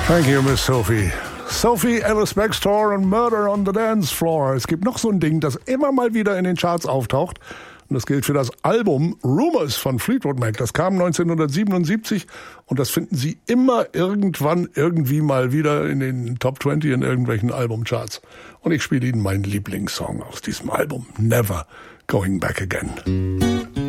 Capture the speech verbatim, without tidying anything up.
Thank you, Miss Sophie. Sophie Ellis Bextor und Murder on the Dance Floor. Es gibt noch so ein Ding, das immer mal wieder in den Charts auftaucht. Und das gilt für das Album Rumors von Fleetwood Mac. Das kam neunzehnhundertsiebenundsiebzig und das finden Sie immer irgendwann irgendwie mal wieder in den Top zwanzig in irgendwelchen Albumcharts. Und ich spiele Ihnen meinen Lieblingssong aus diesem Album, Never Going Back Again.